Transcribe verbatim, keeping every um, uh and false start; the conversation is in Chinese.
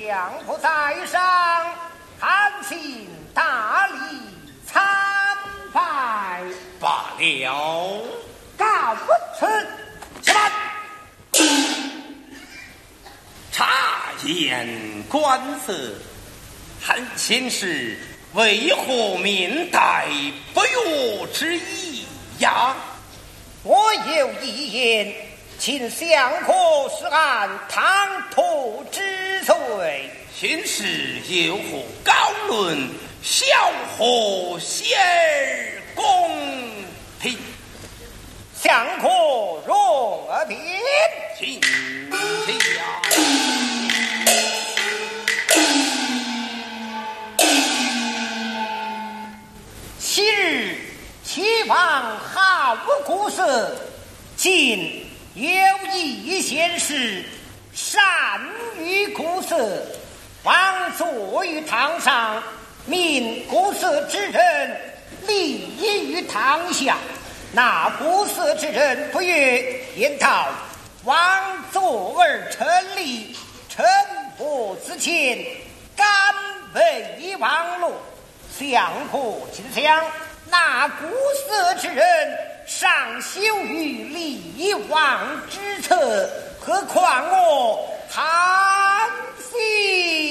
相不在上，韩信大礼参拜。 罢了， 告不辞。起来。 察言观色，韩信是为何面带不悦之意呀？ 我有一言，请相可是按唐突之罪。 秦氏有何高论，萧何谢而公平？ 相可容而辩。 请下。 昔日齐王好古色，今有一贤士善于古色，王坐于堂上，命古色之人立于堂下。那古色之人不悦，言道：王坐而称立，臣不自谦，敢为王禄。相可请想，那古色之人尚羞于立王之策，何况我韩信？